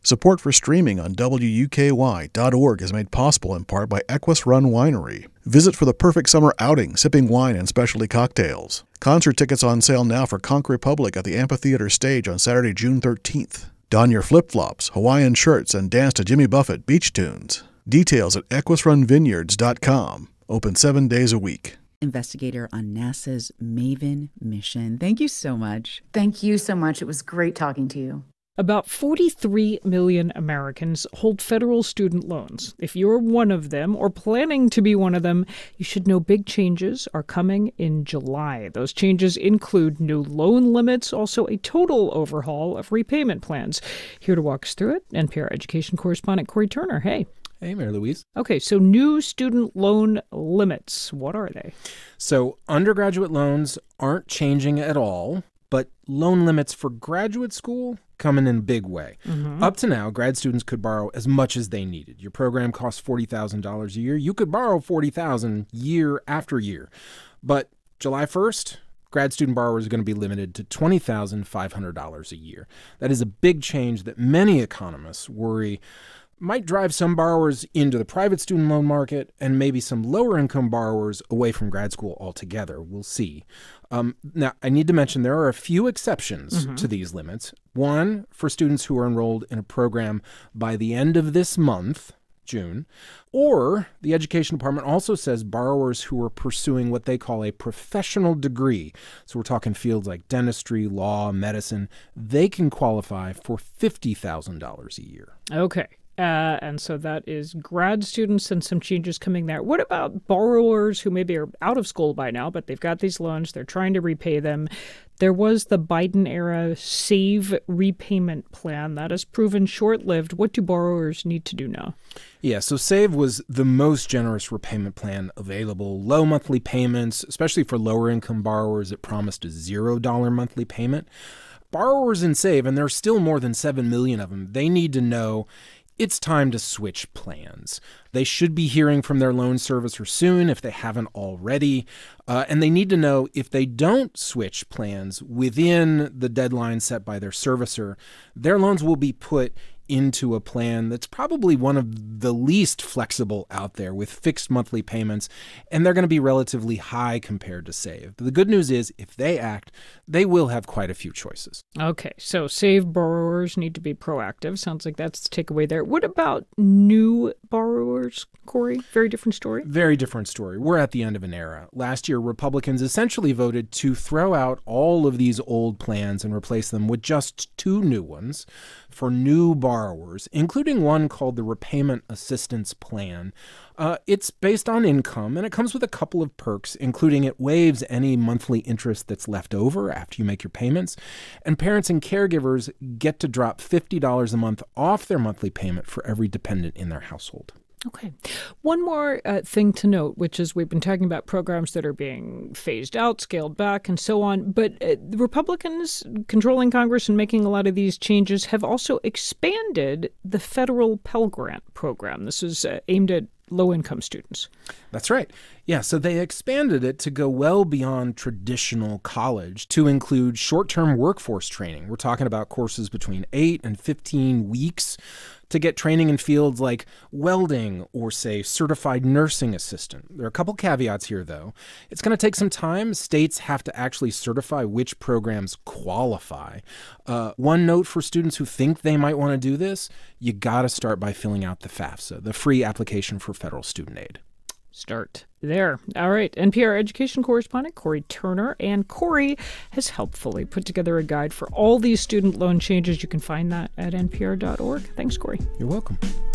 Support for streaming on WUKY.org is made possible in part by Equus Run Winery. Visit for the perfect summer outing, sipping wine and specialty cocktails. Concert tickets on sale now for Conch Republic at the Amphitheater Stage on Saturday, June 13th. Don your flip-flops, Hawaiian shirts, and dance to Jimmy Buffett beach tunes. Details at equusrunvineyards.com. Open 7 days a week. Investigator on NASA's MAVEN mission. Thank you so much. Thank you so much. It was great talking to you. About 43 million Americans hold federal student loans. If you're one of them or planning to be one of them, you should know big changes are coming in July. Those changes include new loan limits, also a total overhaul of repayment plans. Here to walk us through it, NPR education correspondent Cory Turner. Hey. Hey, Mary Louise. Okay, so new student loan limits. What are they? So undergraduate loans aren't changing at all, but loan limits for graduate school coming in a big way. Up to now, grad students could borrow as much as they needed. Your program costs $40,000 a year. You could borrow $40,000 year after year. But July 1st, grad student borrowers are going to be limited to $20,500 a year. That is a big change that many economists worry might drive some borrowers into the private student loan market and maybe some lower-income borrowers away from grad school altogether. We'll see. Now, I need to mention there are a few exceptions to these limits. One, for students who are enrolled in a program by the end of this month, June, or the Education Department also says borrowers who are pursuing what they call a professional degree, so we're talking fields like dentistry, law, medicine, they can qualify for $50,000 a year. Okay. And so that is grad students and some changes coming there. What about borrowers who maybe are out of school by now, but they've got these loans, they're trying to repay them? There was the Biden-era SAVE repayment plan. That has proven short-lived. What do borrowers need to do now? Yeah, so SAVE was the most generous repayment plan available. Low monthly payments, especially for lower-income borrowers. It promised a $0 monthly payment. Borrowers in SAVE, and there are still more than 7 million of them, they need to know it's time to switch plans. They should be hearing from their loan servicer soon if they haven't already. And they need to know if they don't switch plans within the deadline set by their servicer, their loans will be put into a plan that's probably one of the least flexible out there with fixed monthly payments, and they're going to be relatively high compared to SAVE. But the good news is if they act, they will have quite a few choices. Okay, so SAVE borrowers need to be proactive. Sounds like that's the takeaway there. What about new borrowers, Cory? Very different story? Very different story. We're at the end of an era. Last year, Republicans essentially voted to throw out all of these old plans and replace them with just 2 new ones for new borrowers, including one called the Repayment Assistance Plan. It's based on income, and it comes with a couple of perks, including it waives any monthly interest that's left over after you make your payments, and parents and caregivers get to drop $50 a month off their monthly payment for every dependent in their household. Okay. One more thing to note, which is we've been talking about programs that are being phased out, scaled back, and so on. But the Republicans controlling Congress and making a lot of these changes have also expanded the federal Pell Grant program. This is aimed at low-income students. That's right. Yeah, so they expanded it to go well beyond traditional college to include short-term workforce training. We're talking about courses between 8 and 15 weeks to get training in fields like welding or, say, certified nursing assistant. There are a couple caveats here, though. It's going to take some time. States have to actually certify which programs qualify. One note for students who think they might want to do this, you got to start by filling out the FAFSA, the free application for federal student aid. Start there. All right. NPR education correspondent Cory Turner. And Cory has helpfully put together a guide for all these student loan changes. You can find that at npr.org. Thanks, Cory. You're welcome.